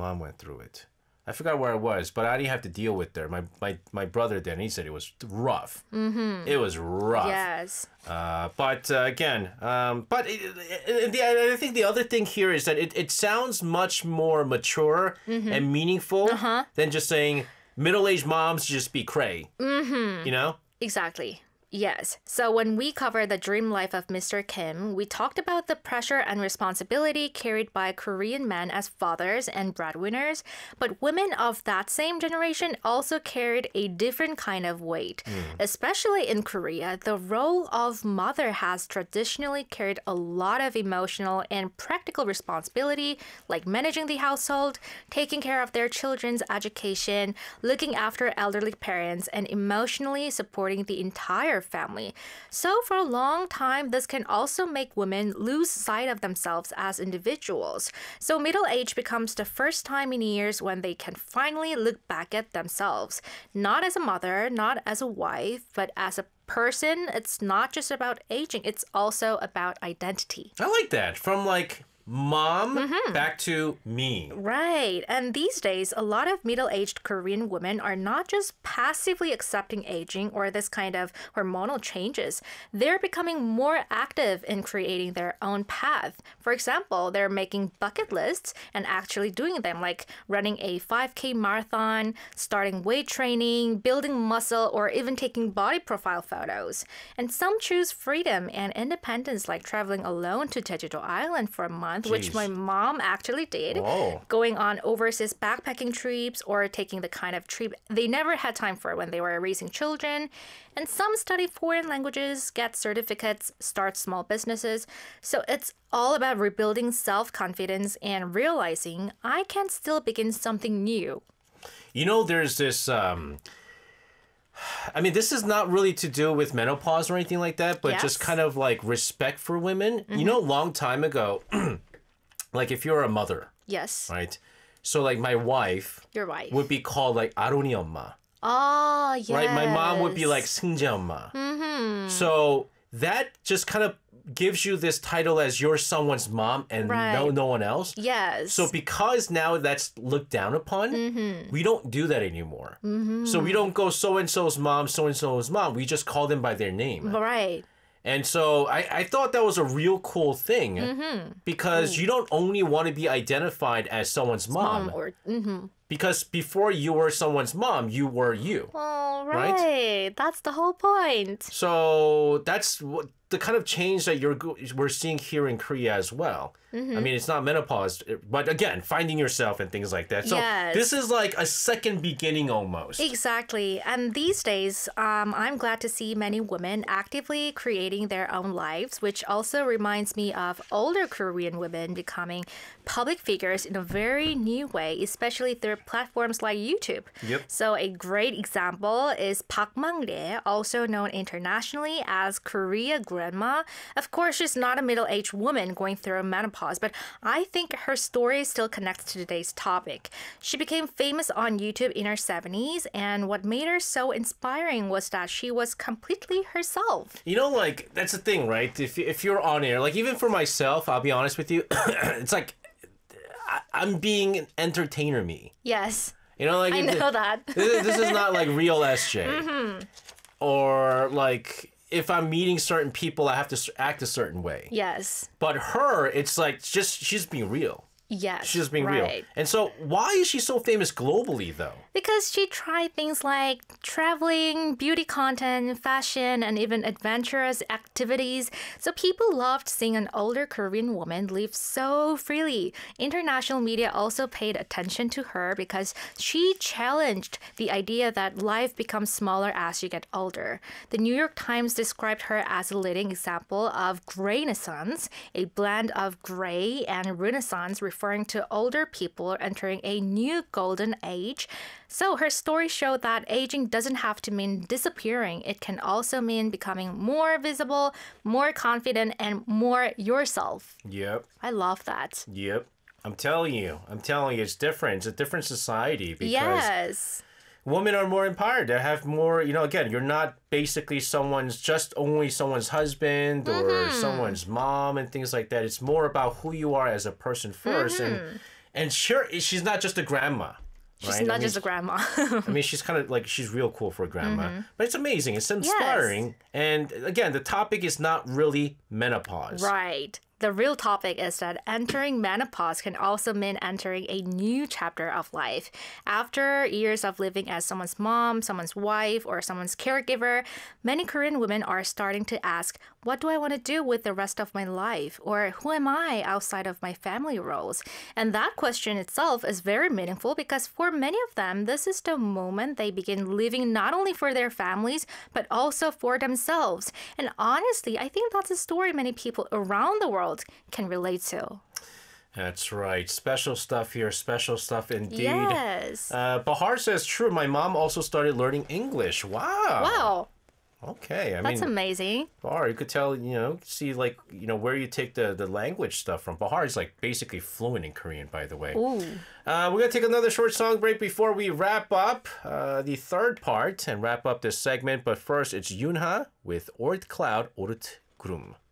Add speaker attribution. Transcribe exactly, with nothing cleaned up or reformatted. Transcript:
Speaker 1: mom went through it. I forgot where I was, but I didn't have to deal with there. My my my brother did, and he said it was rough. Mm-hmm. It was rough.
Speaker 2: Yes.
Speaker 1: Uh, but uh, again, um, but it, it, the, I think the other thing here is that it, it sounds much more mature mm-hmm. and meaningful uh-huh. than just saying middle-aged moms just be cray. Mm-hmm. You know?
Speaker 2: Exactly. Yes. So when we covered the dream life of Mister Kim, we talked about the pressure and responsibility carried by Korean men as fathers and breadwinners, but women of that same generation also carried a different kind of weight. Mm. Especially in Korea, the role of mother has traditionally carried a lot of emotional and practical responsibility, like managing the household, taking care of their children's education, looking after elderly parents, and emotionally supporting the entire family. So for a long time, this can also make women lose sight of themselves as individuals. So middle age becomes the first time in years when they can finally look back at themselves, not as a mother, not as a wife, but as a person. It's not just about aging, it's also about identity.
Speaker 1: I like that. From like mom mm-hmm. back to me.
Speaker 2: Right. And these days, a lot of middle-aged Korean women are not just passively accepting aging or this kind of hormonal changes. They're becoming more active in creating their own path. For example, they're making bucket lists and actually doing them, like running a five K marathon, starting weight training, building muscle, or even taking body profile photos. And some choose freedom and independence, like traveling alone to Jeju-do Island for a month, Jeez. Which my mom actually did.
Speaker 1: Whoa.
Speaker 2: Going on overseas backpacking trips or taking the kind of trip they never had time for when they were raising children. And some study foreign languages, get certificates, start small businesses. So it's all about rebuilding self-confidence and realizing I can still begin something new.
Speaker 1: You know, there's this... Um... I mean, this is not really to do with menopause or anything like that, but yes. just kind of like respect for women. Mm-hmm. You know, a long time ago, like if you're a mother.
Speaker 2: Yes.
Speaker 1: Right? So like my wife.
Speaker 2: Your wife.
Speaker 1: Would be called like 아론이 엄마.
Speaker 2: Oh, yes.
Speaker 1: Right? My mom would be like 승재 엄마.
Speaker 2: Mm-hmm.
Speaker 1: So that just kind of gives you this title as you're someone's mom and right. no no one else.
Speaker 2: Yes.
Speaker 1: So because now that's looked down upon, mm-hmm. we don't do that anymore. Mm-hmm. So we don't go so-and-so's mom, so-and-so's mom. We just call them by their name.
Speaker 2: Right.
Speaker 1: And so I, I thought that was a real cool thing mm-hmm. because mm. you don't only want to be identified as someone's mom.
Speaker 2: mom or, mm-hmm.
Speaker 1: Because before you were someone's mom, you were you.
Speaker 2: Oh, right. right. That's the whole point.
Speaker 1: So that's what the kind of change that you're we're seeing here in Korea as well. Mm-hmm. I mean, it's not menopause, but again, finding yourself and things like that. So
Speaker 2: yes.
Speaker 1: this is like a second beginning almost.
Speaker 2: Exactly. And these days, um, I'm glad to see many women actively creating their own lives, which also reminds me of older Korean women becoming public figures in a very new way, especially through platforms like YouTube.
Speaker 1: Yep.
Speaker 2: So a great example is Park Mang-rae, also known internationally as Korea Grandma. Of course, she's not a middle-aged woman going through a menopause, but I think her story still connects to today's topic. She became famous on YouTube in her seventies, and what made her so inspiring was that she was completely herself.
Speaker 1: You know, like, that's the thing, right? If, if you're on air, like, even for myself, I'll be honest with you, it's like, I, I'm being entertainer me.
Speaker 2: Yes.
Speaker 1: You know, like...
Speaker 2: I know
Speaker 1: it,
Speaker 2: that.
Speaker 1: this, this is not, like, real S J.
Speaker 2: Mm-hmm.
Speaker 1: Or, like... If I'm meeting certain people, I have to act a certain way.
Speaker 2: Yes.
Speaker 1: But her, it's like just she's being real.
Speaker 2: Yes.
Speaker 1: She's being
Speaker 2: right.
Speaker 1: real. And so why is she so famous globally, though?
Speaker 2: Because she tried things like traveling, beauty content, fashion, and even adventurous activities. So people loved seeing an older Korean woman live so freely. International media also paid attention to her because she challenged the idea that life becomes smaller as you get older. The New York Times described her as a leading example of Graynaissance, a blend of gray and Renaissance referring to older people entering a new golden age. So her story showed that aging doesn't have to mean disappearing. It can also mean becoming more visible, more confident, and more yourself.
Speaker 1: Yep.
Speaker 2: I love that.
Speaker 1: Yep. I'm telling you. I'm telling you, it's different. It's a different society because
Speaker 2: yes.
Speaker 1: women are more empowered. They have more, you know, again, you're not basically someone's, just only someone's husband or mm-hmm. someone's mom and things like that. It's more about who you are as a person first. Mm-hmm. And And sure, she's not just a grandma.
Speaker 2: She's
Speaker 1: right?
Speaker 2: not
Speaker 1: I mean,
Speaker 2: just a grandma.
Speaker 1: I mean, she's kind of like, she's real cool for a grandma. Mm-hmm. But it's amazing. It's inspiring. Yes. And again, the topic is not really menopause.
Speaker 2: Right. The real topic is that entering menopause can also mean entering a new chapter of life. After years of living as someone's mom, someone's wife, or someone's caregiver, many Korean women are starting to ask, what do I want to do with the rest of my life? Or who am I outside of my family roles? And that question itself is very meaningful because for many of them, this is the moment they begin living not only for their families, but also for themselves. And honestly, I think that's a story many people around the world can relate to.
Speaker 1: That's right. Special stuff here. Special stuff indeed.
Speaker 2: Yes.
Speaker 1: Uh, Bahar says, true, my mom also started learning English. Wow.
Speaker 2: Wow.
Speaker 1: Okay. I
Speaker 2: That's
Speaker 1: mean,
Speaker 2: amazing.
Speaker 1: Bahar, you could tell, you know, see like, you know, where you take the, the language stuff from. Bahar is like basically fluent in Korean, by the way.
Speaker 2: Ooh.
Speaker 1: Uh, we're going to take another short song break before we wrap up uh, the third part and wrap up this segment. But first, it's Yoonha with Orit Cloud, Orit Gurum.